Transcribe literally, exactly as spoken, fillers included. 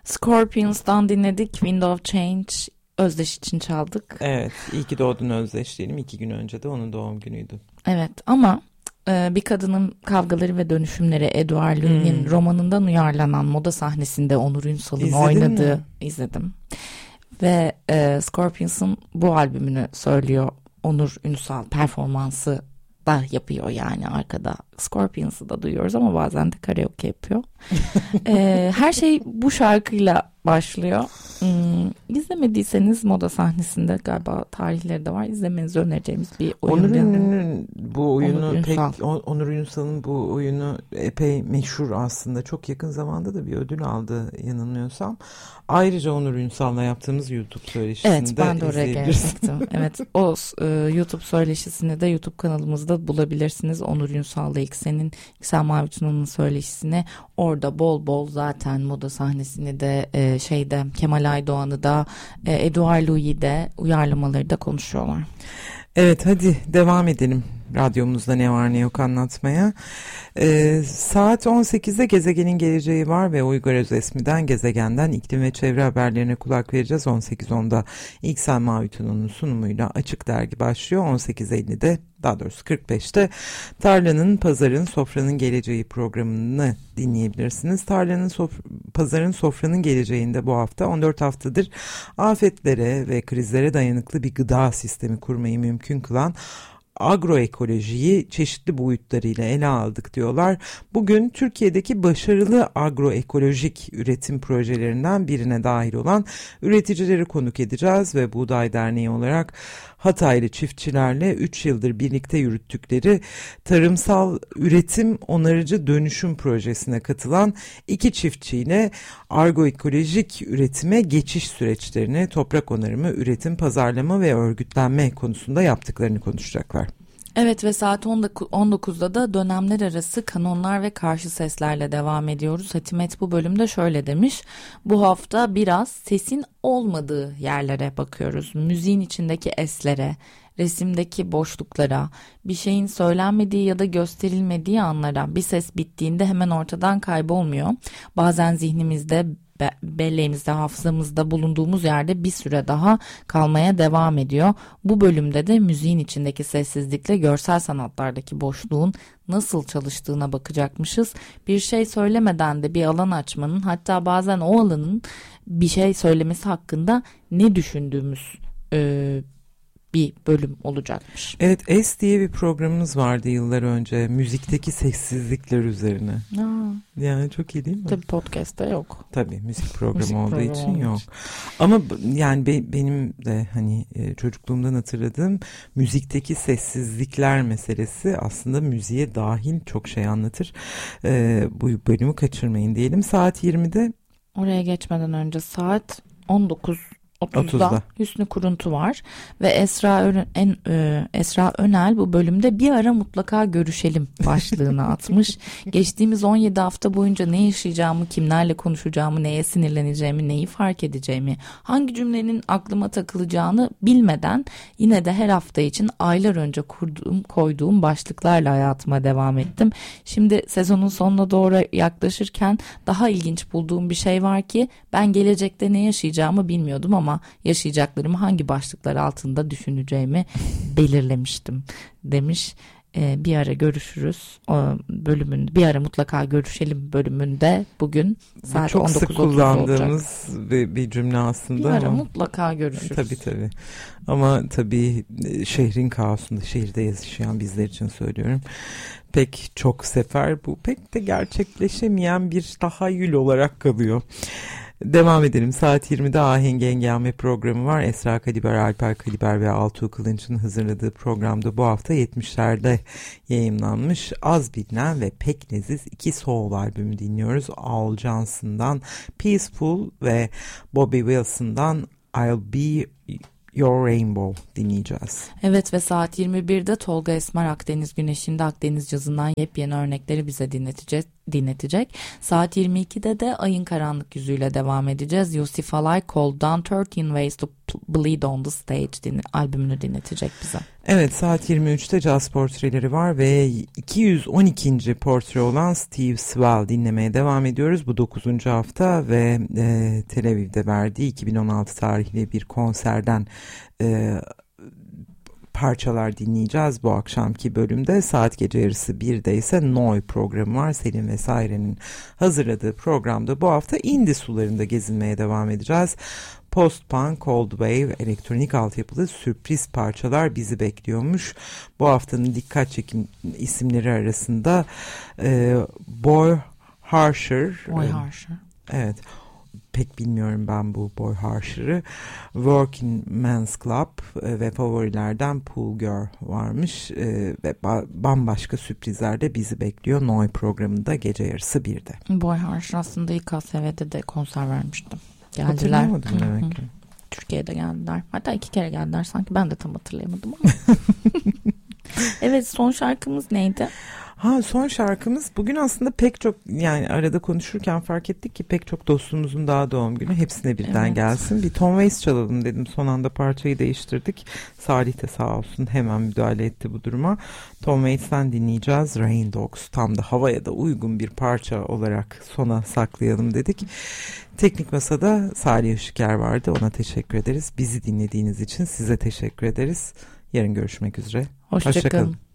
Scorpions'tan dinledik. Wind of Change. Özdeş için çaldık. Evet. İyi ki doğdun Özdeş diyelim. İki gün önce de onun doğum günüydü. Evet ama e, bir kadının kavgaları ve dönüşümleri Edouard Louis'in hmm. romanından uyarlanan moda sahnesinde Onur Ünsal'ın İzledin oynadığı mi? izledim. Ve e, Scorpions'ın bu albümünü söylüyor Onur Ünsal, performansı da yapıyor yani arkada. Scorpions'ı da duyuyoruz ama bazen de karaoke yapıyor. ee, her şey bu şarkıyla başlıyor. Hmm, izlemediyseniz moda sahnesinde galiba tarihleri de var. İzlemenizi önereceğimiz bir oyun. Onur Ünsal'ın bu oyunu Onur pek Ünsal. Onur Ünsal'ın bu oyunu epey meşhur aslında. Çok yakın zamanda da bir ödül aldı yanılmıyorsam. Ayrıca Onur Ünsal'la yaptığımız YouTube söyleşisinde evet, ben de oraya gelecektim. Evet, o e, YouTube söyleşisini de YouTube kanalımızda bulabilirsiniz. Onur Ünsal'la İksen'in İksen Mavitun'un söyleşisini orada bol bol zaten moda sahnesini de e, şeyde Kemal Aydoğan'ı da e, Edouard Louis'i de uyarlamaları da konuşuyorlar. Evet, hadi devam edelim. Radyomuzda ne var ne yok anlatmaya. Ee, saat on sekizde Gezegenin Geleceği var ve Uygar Özesmi'den Gezegen'den iklim ve çevre haberlerine kulak vereceğiz. on sekiz onda İlksel Mavitu'nun sunumuyla Açık Dergi başlıyor. on sekiz ellide daha doğrusu kırk beşte Tarlanın, Pazarın, Sofranın Geleceği programını dinleyebilirsiniz. Tarlanın, sof- Pazarın, Sofranın Geleceği'nde bu hafta on dört haftadır afetlere ve krizlere dayanıklı bir gıda sistemi kurmayı mümkün kılan agroekolojiyi çeşitli boyutlarıyla ele aldık diyorlar. Bugün Türkiye'deki başarılı agroekolojik üretim projelerinden birine dahil olan üreticileri konuk edeceğiz ve Buğday Derneği olarak Hataylı çiftçilerle üç yıldır birlikte yürüttükleri tarımsal üretim onarıcı dönüşüm projesine katılan iki çiftçiyle agroekolojik üretime geçiş süreçlerini, toprak onarımı, üretim, pazarlama ve örgütlenme konusunda yaptıklarını konuşacaklar. Evet ve saat on dokuzda da dönemler arası kanonlar ve karşı seslerle devam ediyoruz. Hatimet bu bölümde şöyle demiş: bu hafta biraz sesin olmadığı yerlere bakıyoruz. Müziğin içindeki eslere, resimdeki boşluklara, bir şeyin söylenmediği ya da gösterilmediği anlara. Bir ses bittiğinde hemen ortadan kaybolmuyor. Bazen zihnimizde, belleğimizde, hafızamızda bulunduğumuz yerde bir süre daha kalmaya devam ediyor. Bu bölümde de müziğin içindeki sessizlikle görsel sanatlardaki boşluğun nasıl çalıştığına bakacakmışız. Bir şey söylemeden de bir alan açmanın, hatta bazen o alanın bir şey söylemesi hakkında ne düşündüğümüz e, bir bölüm olacakmış. Evet, Es diye bir programımız vardı yıllar önce. Müzikteki sessizlikler üzerine. Aa. Yani çok iyi değil mi? Tabii podcast'ta yok. Tabii müzik programı müzik olduğu programı için yok. Için. Ama yani be, benim de hani çocukluğumdan hatırladığım müzikteki sessizlikler meselesi aslında müziğe dahil çok şey anlatır. Ee, bu bölümü kaçırmayın diyelim. Saat yirmide. Oraya geçmeden önce saat on dokuz otuzda Hüsnü Kuruntu var ve Esra Ön, en, e, Esra Önel bu bölümde bir ara mutlaka görüşelim başlığını atmış. Geçtiğimiz on yedi hafta boyunca ne yaşayacağımı, kimlerle konuşacağımı, neye sinirleneceğimi, neyi fark edeceğimi, hangi cümlenin aklıma takılacağını bilmeden yine de her hafta için aylar önce kurduğum, koyduğum başlıklarla hayatıma devam ettim. Şimdi sezonun sonuna doğru yaklaşırken daha ilginç bulduğum bir şey var ki ben gelecekte ne yaşayacağımı bilmiyordum ama yaşayacaklarımı hangi başlıklar altında düşüneceğimi belirlemiştim demiş. Ee, bir ara görüşürüz o bölümün, bir ara mutlaka görüşelim bölümünde bugün saat çok on dokuz sık kullandığımız bir, bir cümle aslında. Bir ara ama mutlaka görüşürüz. Tabii tabii. Ama tabii şehrin kaosunda, şehirde yaşayan bizler için söylüyorum. Pek çok sefer bu pek de gerçekleşemeyen bir tahayyül olarak kalıyor. Devam edelim. Saat yirmide Ahenk Hengame programı var. Esra Kadiber, Alper Kadiber ve Altuğ Kılınç'ın hazırladığı programda bu hafta yetmişlerde yayımlanmış az bilinen ve pek leziz iki soul albümü dinliyoruz. Al Johnson'dan Peaceful ve Bobby Wilson'dan I'll Be Your Rainbow dinleyeceğiz. Evet ve saat yirmi birde Tolga Esmer Akdeniz Güneşi'nde Akdeniz cazından yepyeni örnekleri bize dinletecek. dinletecek. Saat yirmi ikide de Ayın Karanlık Yüzü'yle devam edeceğiz. Yosif Alay Cold Down on üç Ways to Bleed on the Stage din- albümünü dinletecek bize. Evet, saat yirmi üçte caz portreleri var ve iki yüz on ikinci portre olan Steve Swell dinlemeye devam ediyoruz. Bu dokuzuncu hafta ve e, Tel Aviv'de verdiği iki bin on altı tarihli bir konserden e, parçalar dinleyeceğiz bu akşamki bölümde. Saat gece yarısı birde ise Noy programı var. Selim Vesaire'nin hazırladığı programda bu hafta indie sularında gezinmeye devam edeceğiz. Post-punk, cold wave, elektronik altyapılı sürpriz parçalar bizi bekliyormuş. Bu haftanın dikkat çekim isimleri arasında e, Boy Harsher. Boy Harsher. Evet. Pek bilmiyorum ben bu Boy Harsher'ı. Working Men's Club e, ve favorilerden Pool Girl varmış e, ve ba- bambaşka sürprizler de bizi bekliyor Noy programında gece yarısı birde. Boy Harsher aslında İ K S V'de de konser vermiştim. Geldiler. Hatırlamadım demek ki. Türkiye'de geldiler. Hatta iki kere geldiler sanki, ben de tam hatırlayamadım ama. Evet, son şarkımız neydi? Ha, son şarkımız bugün aslında pek çok, yani arada konuşurken fark ettik ki pek çok dostumuzun daha doğum günü, hepsine birden evet. gelsin. Bir Tom Waits çalalım dedim, son anda parçayı değiştirdik. Salih de sağ olsun hemen müdahale etti bu duruma. Tom Waits'ten dinleyeceğiz. Rain Dogs, tam da havaya da uygun bir parça olarak sona saklayalım dedik. Teknik Masa'da Salih Işıker vardı, ona teşekkür ederiz. Bizi dinlediğiniz için size teşekkür ederiz. Yarın görüşmek üzere. Hoşça kalın.